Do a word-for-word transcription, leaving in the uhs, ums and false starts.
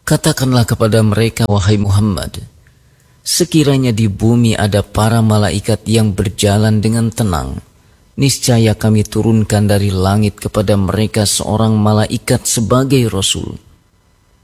Katakanlah kepada mereka, wahai Muhammad, sekiranya di bumi ada para malaikat yang berjalan dengan tenang, niscaya kami turunkan dari langit kepada mereka seorang malaikat sebagai Rasul.